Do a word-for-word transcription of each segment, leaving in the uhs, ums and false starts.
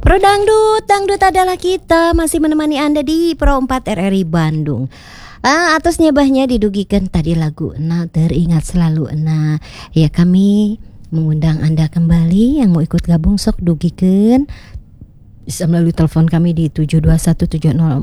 Pro Dangdut, Dangdut adalah kita masih menemani Anda di Pro empat R R I Bandung. Ah, atas nyebahnya didugikan tadi lagu na teringat selalu na. Ya kami mengundang Anda kembali yang mau ikut gabung sok dugikan bisa melalui telepon kami di tujuh dua satu tujuh nol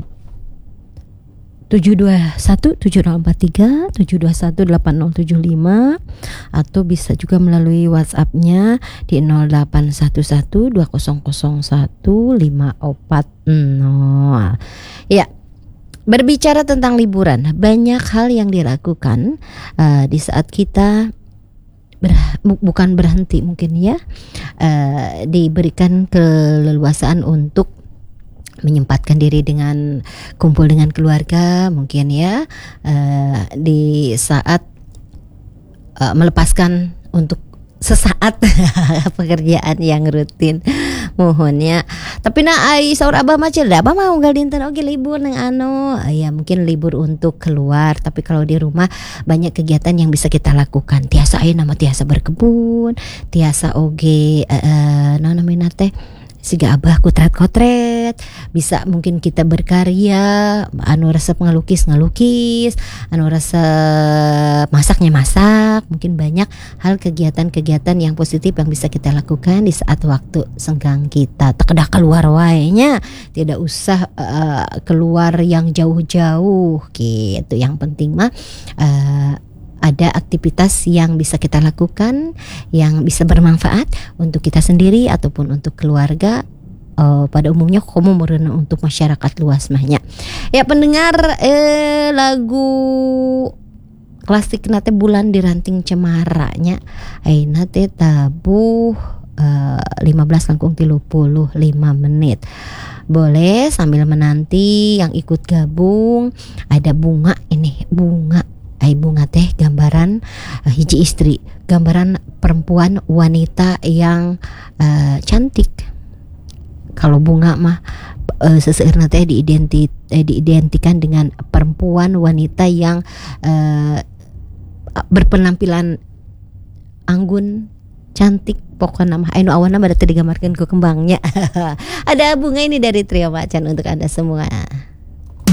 tujuh dua satu tujuh nol empat tiga tujuh dua satu delapan nol tujuh lima atau bisa juga melalui WhatsApp-nya di nol delapan satu satu dua nol nol satu lima empat nol. Ya, berbicara tentang liburan, banyak hal yang dilakukan uh, di saat kita ber- bukan berhenti mungkin ya, uh, diberikan keleluasaan untuk menyempatkan diri dengan kumpul dengan keluarga mungkin ya, uh, di saat uh, melepaskan untuk sesaat pekerjaan yang rutin mohon ya. Tapi na ai saur abah macil da abah mau gal dinten oge libur nang anu ya, mungkin libur untuk keluar, tapi kalau di rumah banyak kegiatan yang bisa kita lakukan. Tiasa aya nama tiasa berkebun, tiasa oge uh, uh, nah namanya teh siga abah kotret-kotret, bisa mungkin kita berkarya, anu resep ngalukis ngalukis, anu resep masaknya masak. Mungkin banyak hal kegiatan-kegiatan yang positif yang bisa kita lakukan di saat waktu senggang kita. Tak kedah keluar wae-nya, tidak usah uh, keluar yang jauh-jauh gitu. Yang penting mah uh, ada aktivitas yang bisa kita lakukan yang bisa bermanfaat untuk kita sendiri ataupun untuk keluarga. Uh, pada umumnya komo meureuna untuk masyarakat luas mahnya. Ya pendengar, eh, lagu klasik nate Bulan di Ranting Cemara-nya ayeuna teh tabuh uh, lima belas langkung tilu puluh lima menit. Boleh sambil menanti yang ikut gabung. Ada bunga ini, bunga Ai bunga teh gambaran uh, hiji istri, gambaran perempuan wanita yang uh, cantik. Kalau bunga mah uh, seseurna teh diidenti eh, diidentikan dengan perempuan wanita yang uh, berpenampilan anggun, cantik, pokoknya mah anu awana bade teu digambarkeun ku kembangnya. Ada bunga ini dari Trio Macan untuk Anda semua.